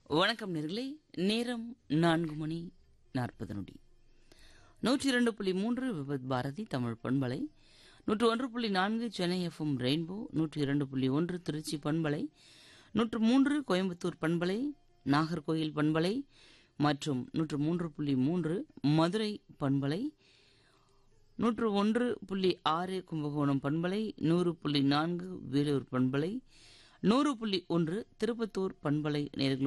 வணக்கம் நேர்களே. நேரம் 4:40. 102.3 விபத் பாரதி தமிழ் பண்பலை, 101.4 சென்னை எஃப்எம் ரெயின்போ, 102.1 திருச்சி பண்பலை, 103 கோயம்புத்தூர் பண்பலை, நாகர்கோயில் பண்பலை மற்றும் 103.3 மதுரை பண்பலை, 101.6 கும்பகோணம் பண்பலை, 100.4 வேலூர் பண்பலை, 100.1 திருப்பத்தூர் பண்பலை நேயர்களோடு